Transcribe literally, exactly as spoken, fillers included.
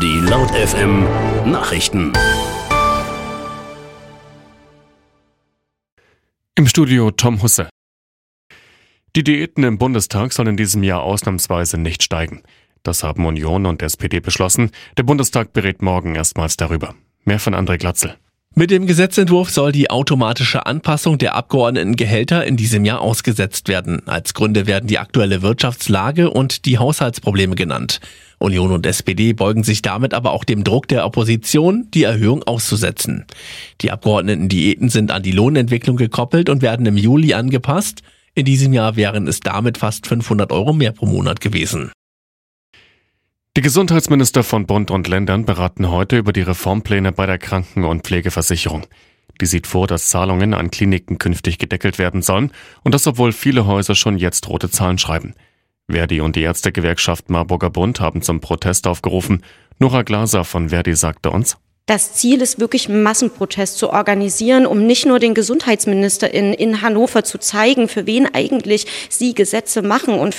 Die Laut F M Nachrichten. Im Studio Tom Husse. Die Diäten im Bundestag sollen in diesem Jahr ausnahmsweise nicht steigen. Das haben Union und S P D beschlossen. Der Bundestag berät morgen erstmals darüber. Mehr von André Glatzel. Mit dem Gesetzentwurf soll die automatische Anpassung der Abgeordnetengehälter in diesem Jahr ausgesetzt werden. Als Gründe werden die aktuelle Wirtschaftslage und die Haushaltsprobleme genannt. Union und S P D beugen sich damit aber auch dem Druck der Opposition, die Erhöhung auszusetzen. Die Abgeordnetendiäten sind an die Lohnentwicklung gekoppelt und werden im Juli angepasst. In diesem Jahr wären es damit fast fünfhundert Euro mehr pro Monat gewesen. Die Gesundheitsminister von Bund und Ländern beraten heute über die Reformpläne bei der Kranken- und Pflegeversicherung. Die sieht vor, dass Zahlungen an Kliniken künftig gedeckelt werden sollen und das, obwohl viele Häuser schon jetzt rote Zahlen schreiben. Verdi und die Ärztegewerkschaft Marburger Bund haben zum Protest aufgerufen. Nora Glaser von Verdi sagte uns: Das Ziel ist wirklich, einen Massenprotest zu organisieren, um nicht nur den GesundheitsministerInnen in Hannover zu zeigen, für wen eigentlich sie Gesetze machen und